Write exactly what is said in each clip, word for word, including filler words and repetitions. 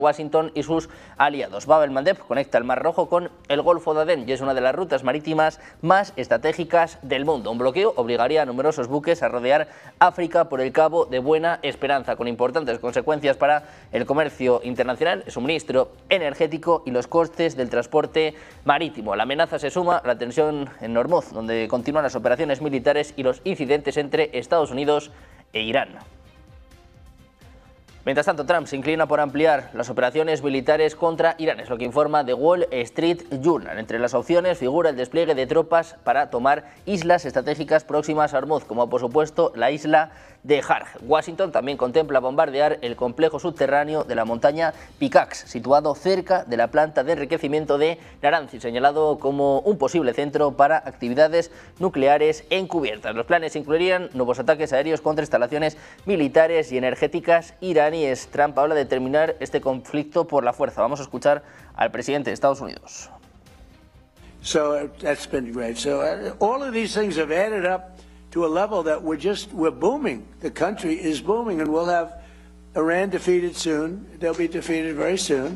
Washington y sus aliados. Bab el-Mandeb conecta el Mar Rojo con el Golfo de Adén y es una de las rutas marítimas más estratégicas del mundo. Un bloqueo obligaría a numerosos buques a rodear África por el Cabo de Buena Esperanza, con importantes consecuencias para el comercio internacional, el suministro energético y los costes del transporte marítimo. La amenaza se suma a la tensión en Hormuz, donde continúan las operaciones militares y los incidentes entre Estados Unidos e Irán. Mientras tanto, Trump se inclina por ampliar las operaciones militares contra Irán, es lo que informa The Wall Street Journal. Entre las opciones figura el despliegue de tropas para tomar islas estratégicas próximas a Hormuz, como por supuesto la isla de Harj. Washington también contempla bombardear el complejo subterráneo de la montaña Pickaxe, situado cerca de la planta de enriquecimiento de Naranz, señalado como un posible centro para actividades nucleares encubiertas. Los planes incluirían nuevos ataques aéreos contra instalaciones militares y energéticas iraníes. Trump habla de terminar este conflicto por la fuerza. Vamos a escuchar al presidente de Estados Unidos. So uh, that's been great. So uh, all of these things have added up to a level that we're just, we're booming. The country is booming, and we'll have Iran defeated soon. They'll be defeated very soon.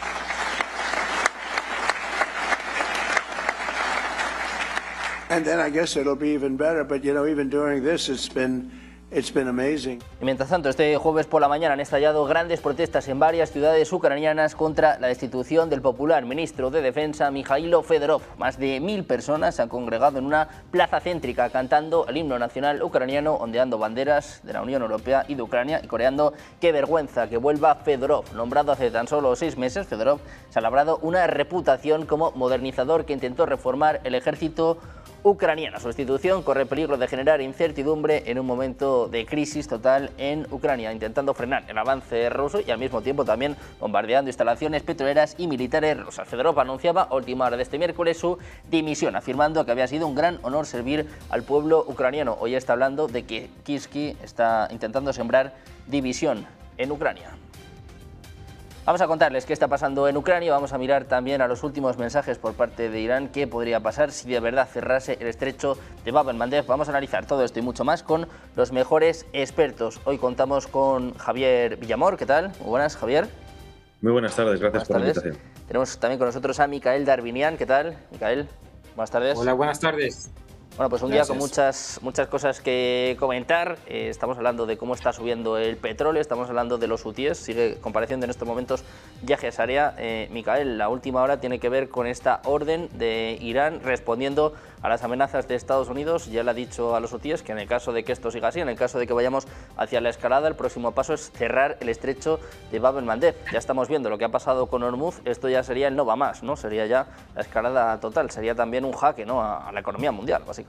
And then I guess it'll be even better, but you know, even during this, it's been It's been amazing. Y mientras tanto, este jueves por la mañana han estallado grandes protestas en varias ciudades ucranianas contra la destitución del popular ministro de Defensa Mikhailo Fedorov. Más de mil personas se han congregado en una plaza céntrica cantando el himno nacional ucraniano, ondeando banderas de la Unión Europea y de Ucrania y coreando "qué vergüenza que vuelva Fedorov". Nombrado hace tan solo seis meses, Fedorov se ha labrado una reputación como modernizador que intentó reformar el ejército ucraniano. Su destitución corre peligro de generar incertidumbre en un momento de crisis total en Ucrania, intentando frenar el avance ruso y al mismo tiempo también bombardeando instalaciones petroleras y militares rusas. Fedorov anunciaba a última hora de este miércoles su dimisión, afirmando que había sido un gran honor servir al pueblo ucraniano. Hoy está hablando de que Kiski está intentando sembrar división en Ucrania. Vamos a contarles qué está pasando en Ucrania, vamos a mirar también a los últimos mensajes por parte de Irán, qué podría pasar si de verdad cerrase el estrecho de Bab el-Mandeb. Vamos a analizar todo esto y mucho más con los mejores expertos. Hoy contamos con Javier Villamor, ¿qué tal? Muy buenas, Javier. Muy buenas tardes, gracias buenas por tardes. la invitación. Tenemos también con nosotros a Micael Darvinian, ¿qué tal? Micael, buenas tardes. Hola, buenas tardes. Bueno, pues un Gracias. día con muchas, muchas cosas que comentar. Eh, estamos hablando de cómo está subiendo el petróleo, estamos hablando de los hutíes, sigue compareciendo en estos momentos Yahya Sarea. Eh, Micael, la última hora tiene que ver con esta orden de Irán respondiendo a las amenazas de Estados Unidos. Ya le ha dicho a los hutíes que en el caso de que esto siga así, en el caso de que vayamos hacia la escalada, el próximo paso es cerrar el estrecho de Bab el-Mandeb. Ya estamos viendo lo que ha pasado con Hormuz, esto ya sería el no va más, ¿no? Sería ya la escalada total, sería también un jaque, ¿no?, a, a la economía mundial, básicamente.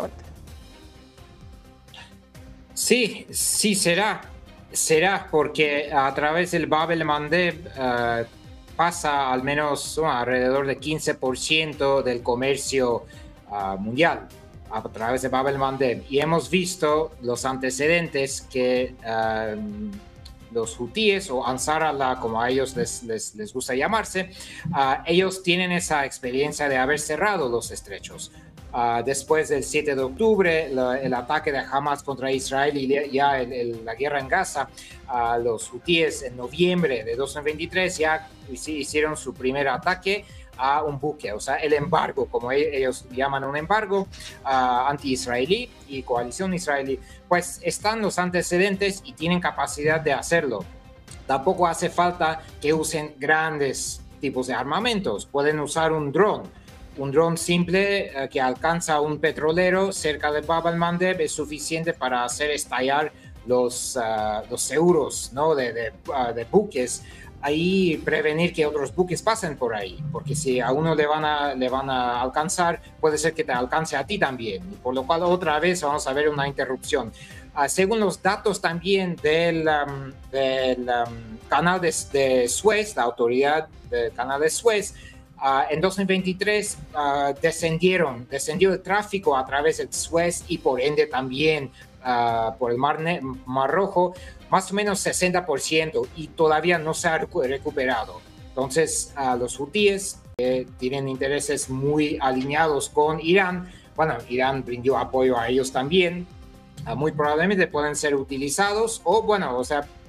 Sí, sí será, será porque a través del Bab el-Mandeb uh, pasa al menos uh, alrededor de quince por ciento del comercio uh, mundial a través de Bab el-Mandeb, y hemos visto los antecedentes que uh, los hutíes o Ansar Allah, como a ellos les, les, les gusta llamarse, uh, ellos tienen esa experiencia de haber cerrado los estrechos. Uh, después del siete de octubre, la, el ataque de Hamas contra Israel y ya el, el, la guerra en Gaza, uh, los hutíes en noviembre de dos mil veintitrés ya hicieron su primer ataque a un buque, o sea, el embargo, como ellos llaman un embargo uh, anti-israelí y coalición israelí. Pues están los antecedentes y tienen capacidad de hacerlo. Tampoco hace falta que usen grandes tipos de armamentos, pueden usar un dron. Un dron simple uh, que alcanza a un petrolero cerca de Bab el-Mandeb es suficiente para hacer estallar los, uh, los seguros, ¿no?, de, de, uh, de buques, ahí prevenir que otros buques pasen por ahí, porque si a uno le van a, le van a alcanzar, puede ser que te alcance a ti también, y por lo cual otra vez vamos a ver una interrupción. Uh, según los datos también del, um, del um, canal de, de Suez, la autoridad del canal de Suez, Uh, en dos mil veintitrés uh, descendieron, descendió el tráfico a través del Suez y por ende también uh, por el Mar, Mar Rojo, más o menos sesenta por ciento, y todavía no se ha recuperado. Entonces, uh, los hutíes eh, tienen intereses muy alineados con Irán. Bueno, Irán brindó apoyo a ellos también. Uh, muy probablemente pueden ser utilizados o, bueno, o sea,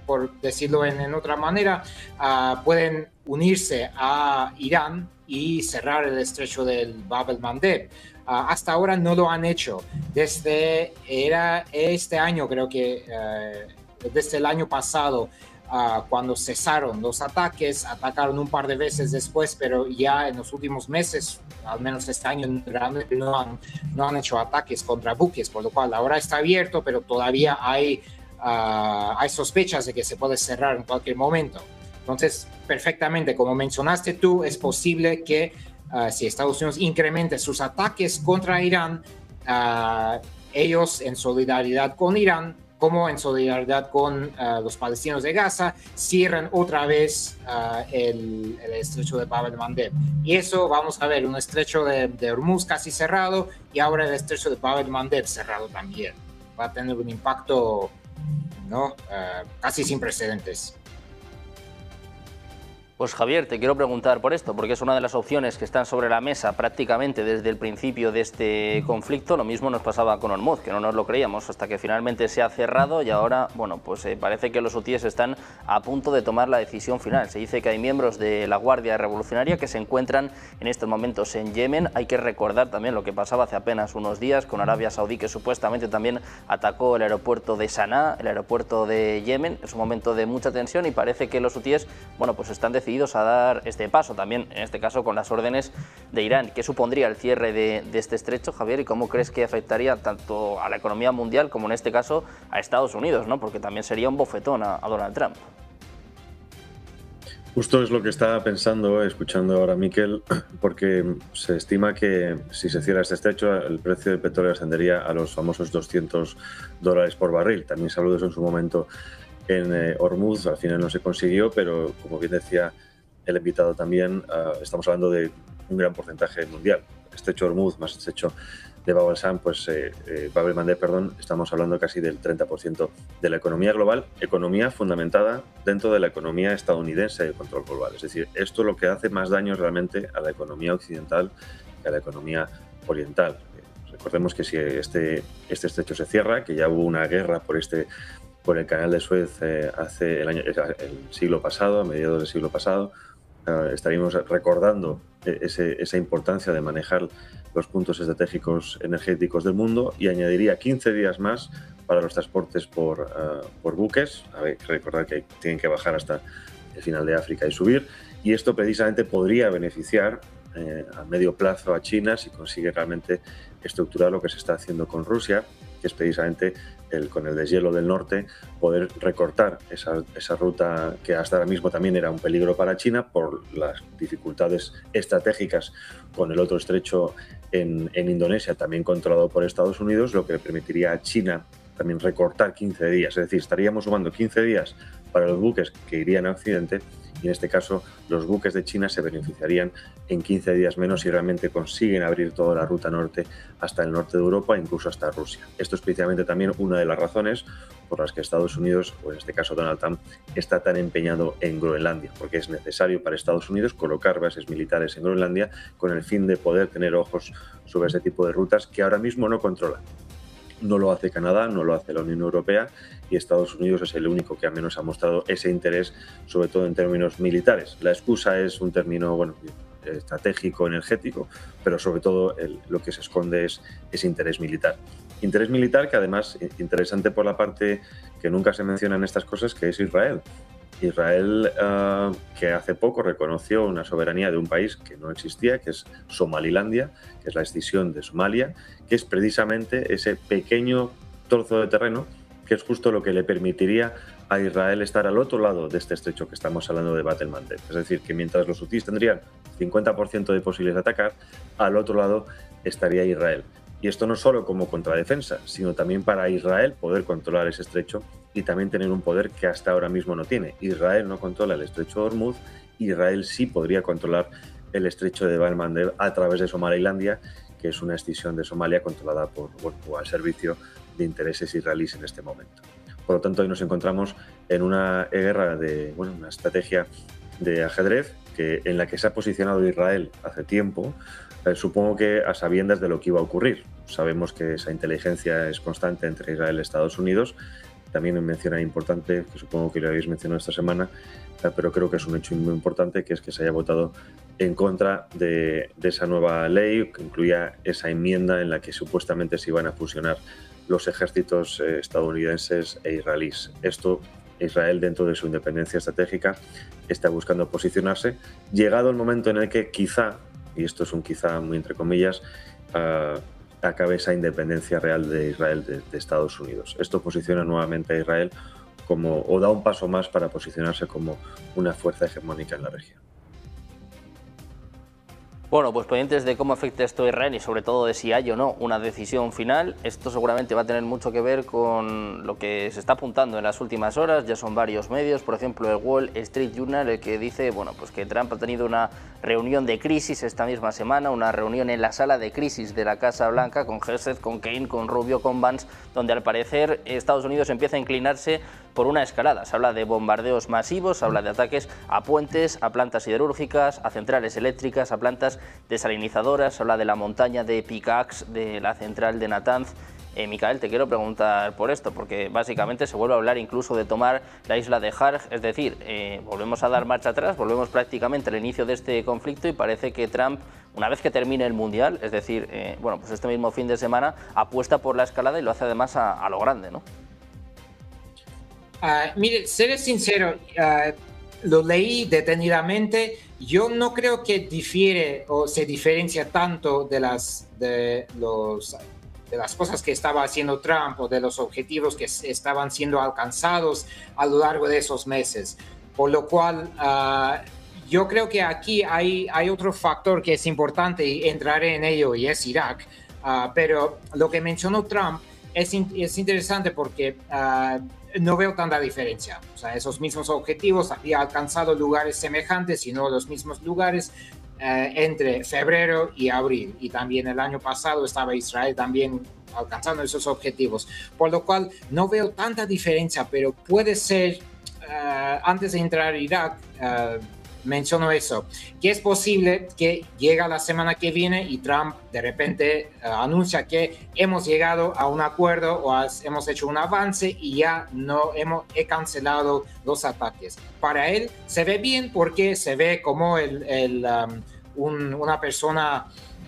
por decirlo en, en otra manera, uh, pueden unirse a Irán y cerrar el estrecho del Bab el-Mandeb. Uh, hasta ahora no lo han hecho. Desde era este año, creo que uh, desde el año pasado, uh, cuando cesaron los ataques, atacaron un par de veces después, pero ya en los últimos meses, al menos este año, realmente no han, no han hecho ataques contra buques, por lo cual ahora está abierto, pero todavía hay, uh, hay sospechas de que se puede cerrar en cualquier momento. Entonces, perfectamente, como mencionaste tú, es posible que uh, si Estados Unidos incremente sus ataques contra Irán, uh, ellos en solidaridad con Irán, como en solidaridad con uh, los palestinos de Gaza, cierran otra vez uh, el, el estrecho de Bab el-Mandeb. Y eso, vamos a ver, un estrecho de, de Hormuz casi cerrado y ahora el estrecho de Bab el-Mandeb cerrado también. Va a tener un impacto, ¿no? uh, casi sin precedentes. Pues Javier, te quiero preguntar por esto, porque es una de las opciones que están sobre la mesa prácticamente desde el principio de este conflicto. Lo mismo nos pasaba con Hormuz, que no nos lo creíamos hasta que finalmente se ha cerrado y ahora, bueno, pues eh, parece que los hutíes están a punto de tomar la decisión final. Se dice que hay miembros de la Guardia Revolucionaria que se encuentran en estos momentos en Yemen. Hay que recordar también lo que pasaba hace apenas unos días con Arabia Saudí, que supuestamente también atacó el aeropuerto de Sanaa, el aeropuerto de Yemen. Es un momento de mucha tensión y parece que los hutíes, bueno, pues están decididos a dar este paso, también en este caso con las órdenes de Irán. ¿Qué supondría el cierre de, de este estrecho, Javier, y cómo crees que afectaría tanto a la economía mundial como en este caso a Estados Unidos, ¿no? Porque también sería un bofetón a, a Donald Trump. Justo es lo que estaba pensando, escuchando ahora a Miquel, porque se estima que si se cierra este estrecho, el precio del petróleo ascendería a los famosos doscientos dólares por barril. También se habló de eso en su momento en eh, Hormuz. Al final no se consiguió, pero como bien decía el invitado también, uh, estamos hablando de un gran porcentaje mundial. Estrecho de Hormuz más estrecho de Bab el-Sam, pues eh, eh, Bab el-Mandeb, perdón, estamos hablando casi del treinta por ciento de la economía global, economía fundamentada dentro de la economía estadounidense de control global. Es decir, esto es lo que hace más daño realmente a la economía occidental que a la economía oriental. Eh, recordemos que si este, este estrecho se cierra, que ya hubo una guerra por este por el canal de Suez eh, hace el, año, el siglo pasado, a mediados del siglo pasado, eh, estaríamos recordando ese, esa importancia de manejar los puntos estratégicos energéticos del mundo y añadiría quince días más para los transportes por, uh, por buques. Hay que recordar que tienen que bajar hasta el final de África y subir, y esto precisamente podría beneficiar eh, a medio plazo a China si consigue realmente estructurar lo que se está haciendo con Rusia, que es precisamente el, con el deshielo del norte, poder recortar esa, esa ruta que hasta ahora mismo también era un peligro para China por las dificultades estratégicas con el otro estrecho en, en Indonesia, también controlado por Estados Unidos, lo que le permitiría a China también recortar quince días. Es decir, estaríamos sumando quince días para los buques que irían a Occidente, y en este caso los buques de China se beneficiarían en quince días menos si realmente consiguen abrir toda la ruta norte hasta el norte de Europa e incluso hasta Rusia. Esto es precisamente también una de las razones por las que Estados Unidos, o en este caso Donald Trump, está tan empeñado en Groenlandia, porque es necesario para Estados Unidos colocar bases militares en Groenlandia con el fin de poder tener ojos sobre ese tipo de rutas que ahora mismo no controla. No lo hace Canadá, no lo hace la Unión Europea, y Estados Unidos es el único que al menos ha mostrado ese interés, sobre todo en términos militares. La excusa es un término, bueno, estratégico, energético, pero sobre todo el, lo que se esconde es ese interés militar. Interés militar que además, interesante por la parte que nunca se menciona en estas cosas, que es Israel. Israel, uh, que hace poco reconoció una soberanía de un país que no existía, que es Somalilandia, que es la escisión de Somalia, que es precisamente ese pequeño trozo de terreno que es justo lo que le permitiría a Israel estar al otro lado de este estrecho que estamos hablando de Bab el-Mandeb. Es decir, que mientras los hutíes tendrían cincuenta por ciento de posibilidades de atacar, al otro lado estaría Israel. Y esto no solo como contradefensa, sino también para Israel poder controlar ese estrecho y también tener un poder que hasta ahora mismo no tiene. Israel no controla el estrecho de Hormuz, Israel sí podría controlar el estrecho de Bab el-Mandeb a través de Somalilandia, que es una escisión de Somalia controlada por, por al servicio de intereses israelíes en este momento. Por lo tanto, hoy nos encontramos en una guerra de, bueno, una estrategia de ajedrez que, en la que se ha posicionado Israel hace tiempo, eh, supongo que a sabiendas de lo que iba a ocurrir. Sabemos que esa inteligencia es constante entre Israel y Estados Unidos. también menciona importante, que supongo que lo habéis mencionado esta semana, pero creo que es un hecho muy importante, que es que se haya votado en contra de, de esa nueva ley que incluía esa enmienda en la que supuestamente se iban a fusionar los ejércitos eh, estadounidenses e israelíes. Esto, Israel, dentro de su independencia estratégica, está buscando posicionarse, llegado el momento en el que quizá, y esto es un quizá muy entre comillas, uh, acabe esa independencia real de Israel de, de Estados Unidos. Esto posiciona nuevamente a Israel como, o da un paso más para posicionarse como una fuerza hegemónica en la región. Bueno, pues pendientes de cómo afecta esto a Israel y sobre todo de si hay o no una decisión final. Esto seguramente va a tener mucho que ver con lo que se está apuntando en las últimas horas. Ya son varios medios, por ejemplo el Wall Street Journal, el que dice bueno, pues que Trump ha tenido una reunión de crisis esta misma semana, una reunión en la sala de crisis de la Casa Blanca con Hesed, con Kaine, con Rubio, con Vance, donde al parecer Estados Unidos empieza a inclinarse por una escalada. Se habla de bombardeos masivos, se habla de ataques a puentes, a plantas siderúrgicas, a centrales eléctricas, a plantas desalinizadoras, se habla de la montaña de Pickaxe, de la central de Natanz. Eh, Micael, te quiero preguntar por esto, porque básicamente se vuelve a hablar incluso de tomar la isla de Harg, es decir, eh, volvemos a dar marcha atrás, volvemos prácticamente al inicio de este conflicto y parece que Trump, una vez que termine el Mundial, es decir, eh, bueno, pues este mismo fin de semana, apuesta por la escalada y lo hace además a, a lo grande, ¿no? Uh, mire, seré sincero, uh, lo leí detenidamente. Yo no creo que difiere o se diferencia tanto de las, de los, de las cosas que estaba haciendo Trump o de los objetivos que estaban siendo alcanzados a lo largo de esos meses. Por lo cual, uh, yo creo que aquí hay, hay otro factor que es importante y entraré en ello, y es Irak. Uh, pero lo que mencionó Trump es, in, es interesante porque uh, no veo tanta diferencia. O sea, esos mismos objetivos había alcanzado lugares semejantes y no los mismos lugares eh, entre febrero y abril. Y también el año pasado estaba Israel también alcanzando esos objetivos. Por lo cual no veo tanta diferencia, pero puede ser, uh, antes de entrar a Irak, uh, menciono eso, que es posible que llega la semana que viene y Trump de repente uh, anuncia que hemos llegado a un acuerdo o has, hemos hecho un avance y ya no hemos he cancelado los ataques. Para él se ve bien porque se ve como el, el, um, un, una persona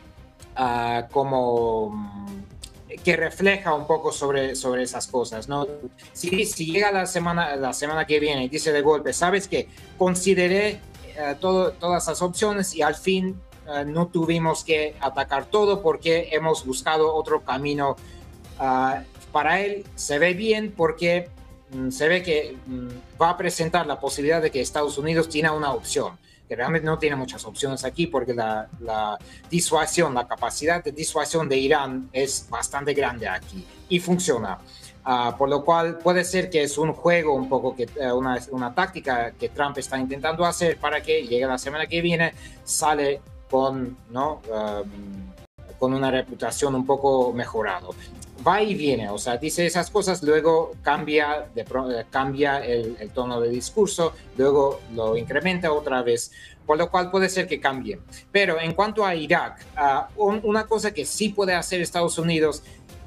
uh, como... Um, que refleja un poco sobre, sobre esas cosas, ¿no? Si, si llega la semana, la semana que viene y dice de golpe, ¿sabes qué? Consideré uh, todo, todas las opciones y al fin uh, no tuvimos que atacar todo porque hemos buscado otro camino. Uh, para él se ve bien porque um, se ve que um, va a presentar la posibilidad de que Estados Unidos tiene una opción, que realmente no tiene muchas opciones aquí porque la, la disuasión, la capacidad de disuasión de Irán es bastante grande aquí y funciona. Uh, por lo cual puede ser que es un juego un poco, que, uh, una, una táctica que Trump está intentando hacer para que llegue la semana que viene, sale con, ¿no? Um, con una reputación un poco mejorado. Va y viene, o sea, dice esas cosas, luego cambia, de, cambia el, el tono de discurso, luego lo incrementa otra vez, por lo cual puede ser que cambie. Pero en cuanto a Irak, uh, un, una cosa que sí puede hacer Estados Unidos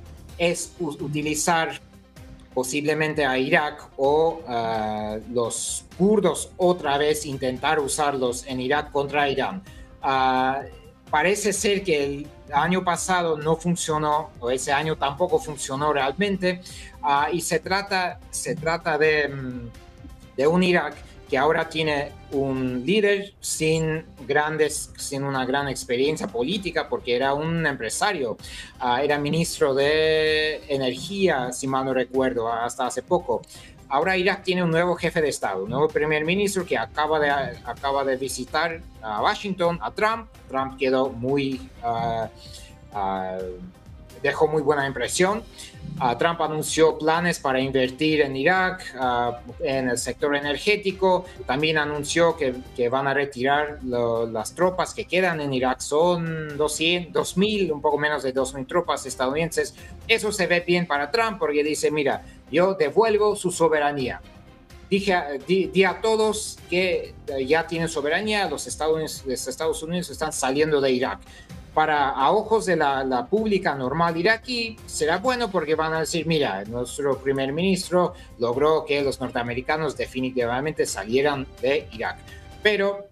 es utilizar posiblemente a Irak o uh, los kurdos otra vez, intentar usarlos en Irak contra Irán. Uh, parece ser que el año pasado no funcionó, o ese año tampoco funcionó realmente, uh, y se trata, se trata de, de un Irak que ahora tiene un líder sin, grandes, sin una gran experiencia política, porque era un empresario, uh, era ministro de Energía, si mal no recuerdo, hasta hace poco. Ahora Irak tiene un nuevo jefe de Estado, un nuevo primer ministro que acaba de, acaba de visitar a Washington, a Trump. Trump quedó muy, uh, uh, dejó muy buena impresión. Uh, Trump anunció planes para invertir en Irak, uh, en el sector energético. También anunció que, que van a retirar lo, las tropas que quedan en Irak. Son doscientos, dos mil, un poco menos de dos mil tropas estadounidenses. Eso se ve bien para Trump porque dice, mira, yo devuelvo su soberanía. Dije, di, di a todos que ya tienen soberanía, los Estados Unidos, los Estados Unidos están saliendo de Irak. para a ojos de la, la pública normal iraquí será bueno porque van a decir, mira, nuestro primer ministro logró que los norteamericanos definitivamente salieran de Irak. Pero